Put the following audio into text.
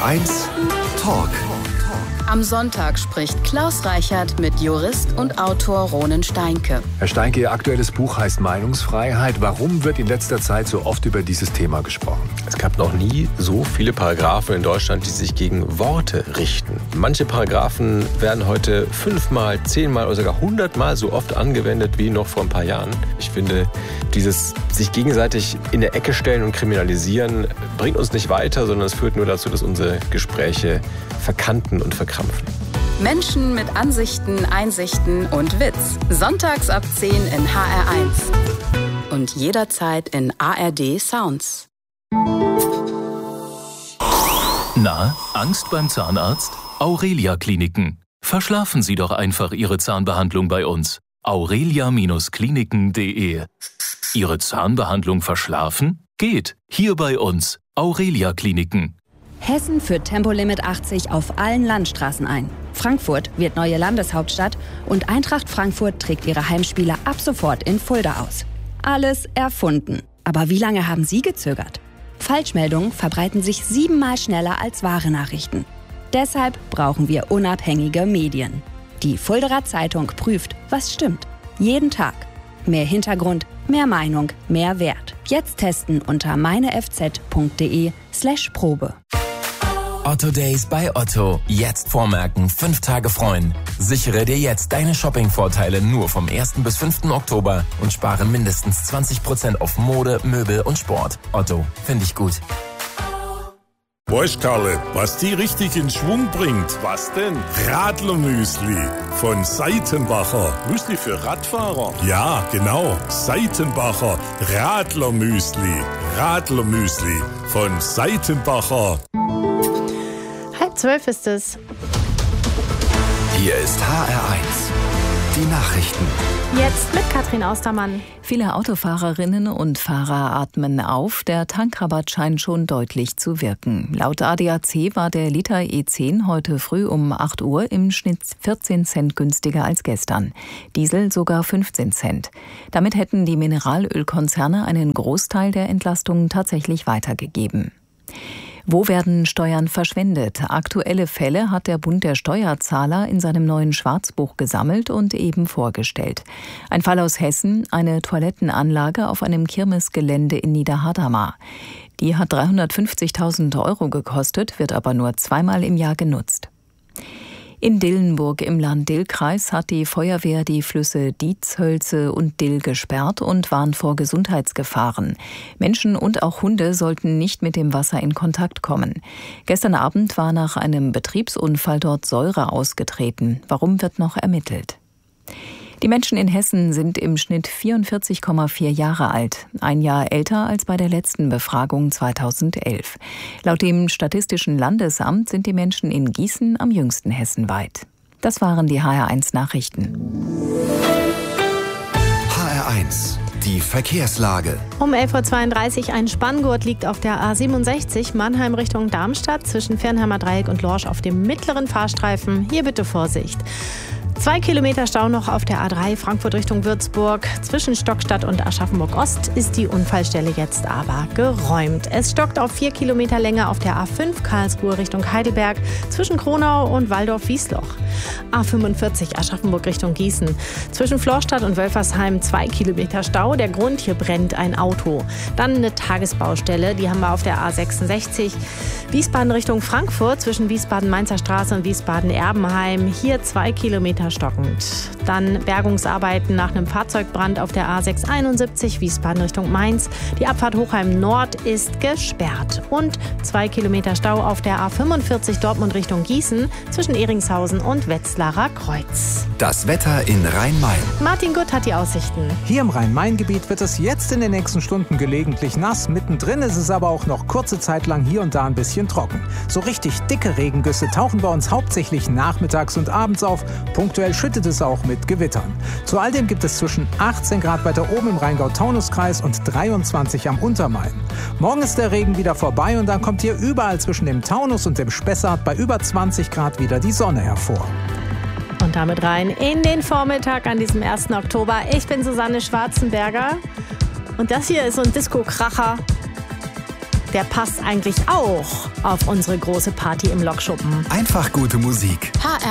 HR1 Talk. Am Sonntag spricht Klaus Reichert mit Jurist und Autor Ronen Steinke. Herr Steinke, Ihr aktuelles Buch heißt Meinungsfreiheit. Warum wird in letzter Zeit so oft über dieses Thema gesprochen? Es gab noch nie so viele Paragraphen in Deutschland, die sich gegen Worte richten. Manche Paragraphen werden heute 5-mal, 10-mal oder sogar 100-mal so oft angewendet wie noch vor ein paar Jahren. Ich finde, dieses sich gegenseitig in der Ecke stellen und kriminalisieren bringt uns nicht weiter, sondern es führt nur dazu, dass unsere Gespräche verkanten und verkrampfen. Menschen mit Ansichten, Einsichten und Witz. Sonntags ab 10 in HR1. Und jederzeit in ARD Sounds. Na, Angst beim Zahnarzt? Aurelia Kliniken. Verschlafen Sie doch einfach Ihre Zahnbehandlung bei uns. aurelia-kliniken.de. Ihre Zahnbehandlung verschlafen? Geht. Hier bei uns. Aurelia Kliniken. Hessen führt Tempolimit 80 auf allen Landstraßen ein. Frankfurt wird neue Landeshauptstadt und Eintracht Frankfurt trägt ihre Heimspiele ab sofort in Fulda aus. Alles erfunden. Aber wie lange haben Sie gezögert? Falschmeldungen verbreiten sich 7-mal schneller als wahre Nachrichten. Deshalb brauchen wir unabhängige Medien. Die Fuldaer Zeitung prüft, was stimmt. Jeden Tag. Mehr Hintergrund, mehr Meinung, mehr Wert. Jetzt testen unter meinefz.de/Probe. Otto Days bei Otto. Jetzt vormerken, 5 Tage freuen. Sichere dir jetzt deine Shopping-Vorteile nur vom 1. bis 5. Oktober und spare mindestens 20% auf Mode, Möbel und Sport. Otto, finde ich gut. Weißt Karle, was die richtig in Schwung bringt? Was denn? Radlermüsli von Seitenbacher. Müsli für Radfahrer? Ja, genau. Seitenbacher Radlermüsli. Radlermüsli von Seitenbacher. 11:30 ist es. Hier ist HR1. Die Nachrichten. Jetzt mit Katrin Austermann. Viele Autofahrerinnen und Fahrer atmen auf. Der Tankrabatt scheint schon deutlich zu wirken. Laut ADAC war der Liter E10 heute früh um 8 Uhr im Schnitt 14 Cent günstiger als gestern. Diesel sogar 15 Cent. Damit hätten die Mineralölkonzerne einen Großteil der Entlastungen tatsächlich weitergegeben. Wo werden Steuern verschwendet? Aktuelle Fälle hat der Bund der Steuerzahler in seinem neuen Schwarzbuch gesammelt und eben vorgestellt. Ein Fall aus Hessen, eine Toilettenanlage auf einem Kirmesgelände in Niederhadamar. Die hat 350.000 € gekostet, wird aber nur 2-mal im Jahr genutzt. In Dillenburg im Lahn-Dill-Kreis hat die Feuerwehr die Flüsse Dietshölze und Dill gesperrt und warnt vor Gesundheitsgefahren. Menschen und auch Hunde sollten nicht mit dem Wasser in Kontakt kommen. Gestern Abend war nach einem Betriebsunfall dort Säure ausgetreten. Warum, wird noch ermittelt. Die Menschen in Hessen sind im Schnitt 44,4 Jahre alt, ein Jahr älter als bei der letzten Befragung 2011. Laut dem Statistischen Landesamt sind die Menschen in Gießen am jüngsten hessenweit. Das waren die HR1 Nachrichten. HR1. Die Verkehrslage. Um 11:32 Uhr ein Spanngurt liegt auf der A67 Mannheim Richtung Darmstadt zwischen Viernheimer Dreieck und Lorsch auf dem mittleren Fahrstreifen. Hier bitte Vorsicht. 2 Kilometer Stau noch auf der A3 Frankfurt Richtung Würzburg. Zwischen Stockstadt und Aschaffenburg-Ost ist die Unfallstelle jetzt aber geräumt. Es stockt auf 4 Kilometer Länge auf der A5 Karlsruhe Richtung Heidelberg zwischen Kronau und Waldorf-Wiesloch. A45 Aschaffenburg Richtung Gießen. Zwischen Florstadt und Wölfersheim 2 Kilometer Stau. Der Grund, hier brennt ein Auto. Dann eine Tagesbaustelle, die haben wir auf der A66. Wiesbaden Richtung Frankfurt zwischen Wiesbaden-Mainzer Straße und Wiesbaden-Erbenheim. Hier 2 Kilometer stockend. Dann Bergungsarbeiten nach einem Fahrzeugbrand auf der A671 Wiesbaden Richtung Mainz. Die Abfahrt Hochheim Nord ist gesperrt. Und 2 Kilometer Stau auf der A45 Dortmund Richtung Gießen zwischen Ehringshausen und Wetzlarer Kreuz. Das Wetter in Rhein-Main. Martin Gutt hat die Aussichten. Hier im Rhein-Main-Gebiet wird es jetzt in den nächsten Stunden gelegentlich nass. Mittendrin ist es aber auch noch kurze Zeit lang hier und da ein bisschen trocken. So richtig dicke Regengüsse tauchen bei uns hauptsächlich nachmittags und abends auf. Punktuell schüttet es auch mit Gewittern. Zu all dem gibt es zwischen 18 Grad weiter oben im Rheingau-Taunus-Kreis und 23 am Untermain. Morgen ist der Regen wieder vorbei und dann kommt hier überall zwischen dem Taunus und dem Spessart bei über 20 Grad wieder die Sonne hervor. Und damit rein in den Vormittag an diesem 1. Oktober. Ich bin Susanne Schwarzenberger und das hier ist so ein Disco-Kracher. der passt eigentlich auch auf unsere große Party im Lokschuppen. Einfach gute Musik. HR